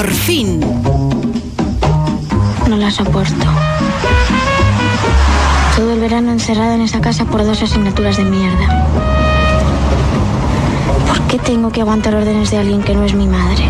Por fin. No la soporto. Todo el verano encerrada en esa casa por 2 asignaturas de mierda. ¿Por qué tengo que aguantar órdenes de alguien que no es mi madre?